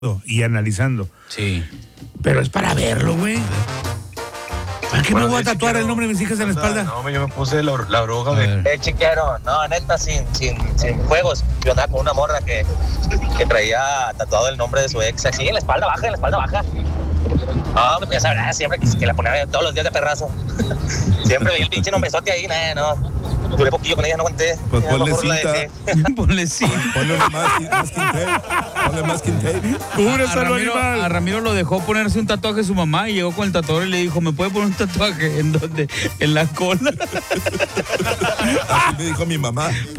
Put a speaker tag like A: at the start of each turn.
A: y analizando.
B: Sí.
A: Pero es para verlo, güey. ¿Para qué me voy a tatuar el nombre de mis hijas en la espalda?
C: No, yo me puse la oruga de...
D: Chiquero, no, neta, sin juegos. Yo andaba con una morra que traía tatuado el nombre de su ex así en la espalda baja. No, pues ya sabrás, siempre que la ponía todos los días de perrazo. Siempre veía el pinche nombrezote ahí, no. Duré poquillo con ella, no aguanté.
C: Pues ponle cinta.
B: Ponle cinta.
C: Ponle más tape.
A: Cúbreselo, animal.
B: A Ramiro lo dejó ponerse un tatuaje su mamá y llegó con el tatuador y le dijo, ¿me puede poner un tatuaje? ¿En dónde? En la cola.
C: Así me dijo mi mamá.